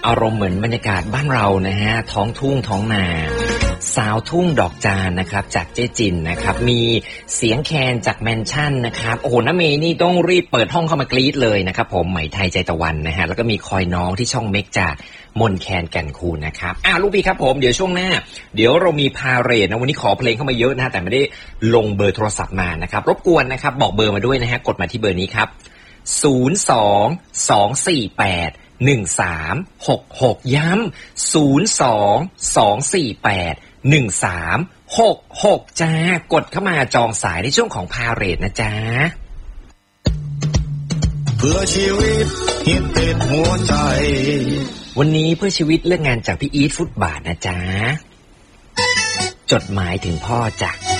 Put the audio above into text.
อารมณ์เหมือนบรรยากาศบ้านเรานะฮะท้องทุ่งท้องนาสาวทุ่งดอกจานนะครับจากเจ๊จินนะครับมีเสียงแคนจากแมนชั่นนะครับโอ้โหน้าเมย์นี่ต้องรีบเปิดห้องเข้ามากรี๊ดเลยนะครับผมไหมไทยใจตะวันนะฮะแล้วก็มีคอยน้องที่ช่องเมกจากมนแคนแก่นคูนนะครับลูกพี่ครับผมเดี๋ยวช่วงหน้าเดี๋ยวเรามีพาเรดนะวันนี้ขอเพลงเข้ามาเยอะนะแต่ไม่ได้ลงเบอร์โทรศัพท์มานะครับรบกวนนะครับบอกเบอร์มาด้วยนะฮะกดมาที่เบอร์นี้ครับ022481366ย้ำ022481366จ้ากดเข้ามาจองสายในช่วงของพาเรดนะจ๊ะเพื่อชีวิตฮิตติดหัวใจวันนี้เพื่อชีวิตเรื่องงานจากพี่อีทฟุตบาทนะจ๊ะจดหมายถึงพ่อจ้ะ